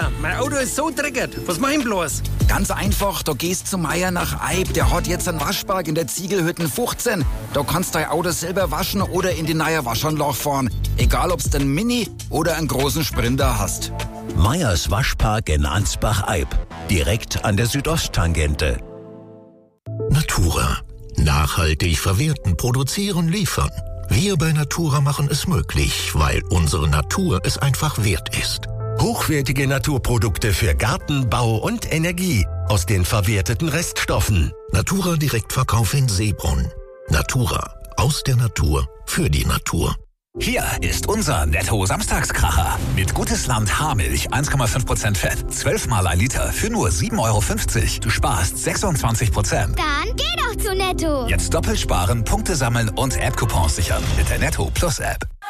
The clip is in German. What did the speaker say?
Meier, mein Auto ist so dreckig. Was mach ich bloß? Ganz einfach, da gehst zu Meier nach Eib. Der hat jetzt einen Waschpark in der Ziegelhütten 15. Da kannst du dein Auto selber waschen oder in die neue Waschanlage fahren. Egal, ob's den Mini oder einen großen Sprinter hast. Meyers Waschpark in Ansbach-Eib. Direkt an der Südosttangente. Natura. Nachhaltig verwerten, produzieren, liefern. Wir bei Natura machen es möglich, weil unsere Natur es einfach wert ist. Hochwertige Naturprodukte für Garten, Bau und Energie aus den verwerteten Reststoffen. Natura Direktverkauf in Seebrunn. Natura. Aus der Natur. Für die Natur. Hier ist unser Netto-Samstagskracher. Mit Gutes Land Haarmilch 1,5% Fett, 12 mal 1 Liter für nur 7,50 €. Du sparst 26%. Dann geh doch zu Netto. Jetzt doppelt sparen, Punkte sammeln und App-Coupons sichern mit der Netto Plus App.